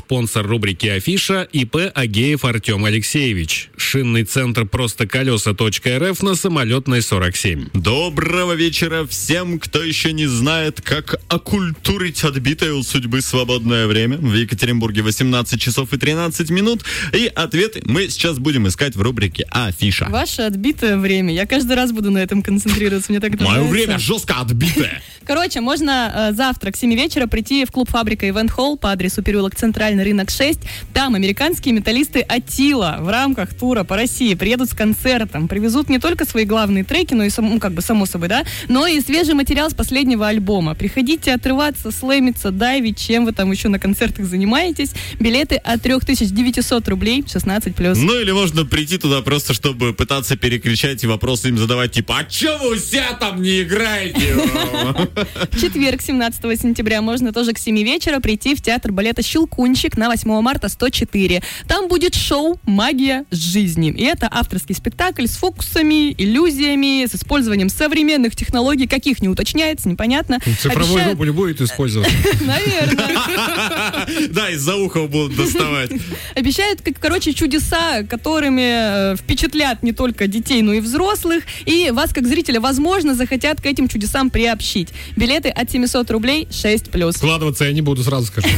Спонсор рубрики «Афиша» ИП Агеев Артем Алексеевич. Шинный центр «Простоколеса.рф» на Самолетной 47. Доброго вечера всем, кто еще не знает, как окультурить отбитое у судьбы свободное время. В Екатеринбурге 18 часов и 13 минут. И ответы мы сейчас будем искать в рубрике «Афиша». Ваше отбитое время. Я каждый раз буду на этом концентрироваться. Мне так это Мое нравится. время жестко отбитое. Короче, можно завтра к 7 вечера прийти в клуб «Фабрика Ивент Холл» по адресу переулок Центральный, рынок 6. Там американские металлисты Attila в рамках тура по России приедут с концертом. Привезут не только свои главные треки, но и, само собой, да, но и свежий материал с последнего альбома. Приходите отрываться, слэмиться, дайвить, чем вы там еще на концертах занимаетесь. Билеты от 3900 рублей, 16+. Ну или можно прийти туда просто, чтобы пытаться перекричать и вопросы им задавать, типа, а че вы все там не играете? В четверг, 17 сентября, можно тоже к 7 вечера прийти в театр балета «Щелкунчик» на 8 марта 104. Там будет шоу «Магия жизни». И это авторский спектакль с фокусами, иллюзиями, с использованием современных технологий, каких не уточняется, непонятно. Цифровой рубль будет использовать? Наверное. Да, из-за уха будут доставать. Обещают, чудеса, которыми впечатлят не только детей, но и взрослых. И вас, как зрителя, возможно, захотят к этим чудесам приобщить. Билеты от 700 рублей, 6+. Вкладываться я не буду, сразу скажу.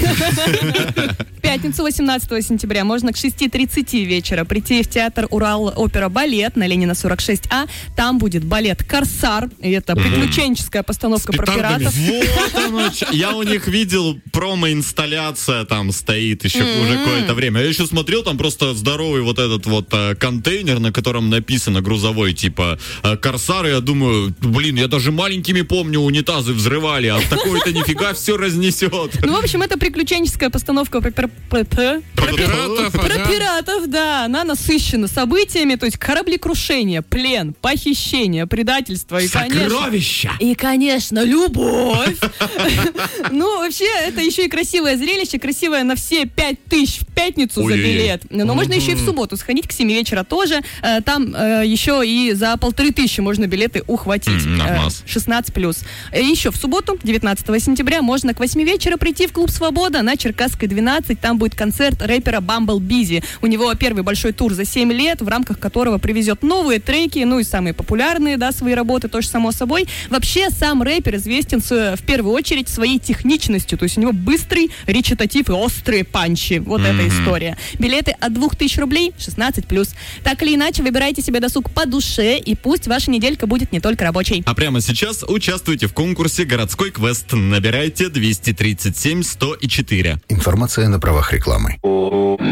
В пятницу, 18 сентября, можно к 6:30 вечера прийти в театр «Урал-опера-балет» на Ленина 46А. Там будет балет «Корсар». И это приключенческая постановка про пиратов. Вот оно. Я у них видел промо-инсталляция там стоит еще уже какое-то время. Я еще смотрел, там просто здоровый вот этот вот контейнер, на котором написано грузовой, типа «Корсар». И я думаю, я даже маленькими помню, унитазы взрывали, а такой-то нифига все разнесет. Ну, в общем, это приключенческая постановка про пиратов. Про пиратов, да. Она насыщена событиями, то есть кораблекрушение, плен, похищение, предательство и, сокровища! Конечно, любовь. Ну, вообще, это еще и красивое зрелище, красивое на все 5000 в пятницу за билет. Но можно еще и в субботу сходить к 7 вечера тоже. Там еще и за 1500 можно билеты ухватить. 16+. Еще в субботу, 19 сентября, можно к 8 вечера прийти в клуб «Свобода» на Черкасской 12. Там будет концерт рэпера Bumble Busy. У него первый большой тур за 7 лет, в рамках которого привезет новые треки, ну и самые популярные, да, свои работы, тоже само собой. Вообще, сам рэпер известен в первую очередь своей техничностью, то есть у него быстрый речитатив и острые панчи. Вот эта история. Билеты от 2000 рублей, 16+. Так или иначе, выбирайте себе досуг по душе, и пусть ваша неделька будет не только рабочей. А прямо сейчас участвуйте в конкурсе «Городской квест». Набирайте 237 104. Информация на правах рекламы.